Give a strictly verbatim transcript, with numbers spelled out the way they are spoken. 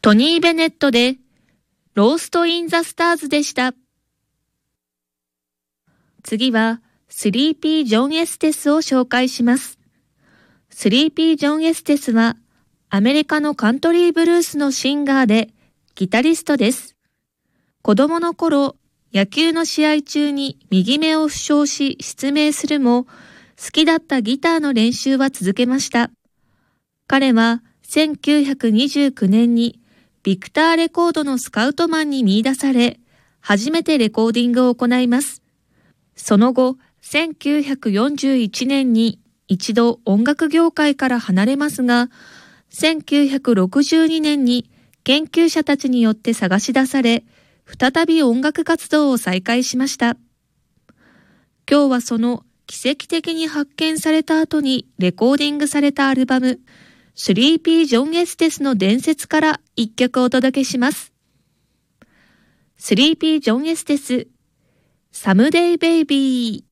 トニー・ベネットでロースト・イン・ザ・スターズでした。次はスリーピー・ジョン・エステスを紹介します。スリーピー・ジョン・エステスはアメリカのカントリーブルースのシンガーでギタリストです。子供の頃、野球の試合中に右目を負傷し失明するも、好きだったギターの練習は続けました。彼はせんきゅうひゃくにじゅうきゅうねんにビクターレコードのスカウトマンに見出され、初めてレコーディングを行います。その後、せんきゅうひゃくよんじゅういちねんに一度音楽業界から離れますが、せんきゅうひゃくろくじゅうにねんに研究者たちによって探し出され、再び音楽活動を再開しました。今日はその奇跡的に発見された後にレコーディングされたアルバム、スリーピー・ジョン・エステスの伝説から一曲お届けします。スリーピー・ジョン・エステス、サムデイ・ベイビー。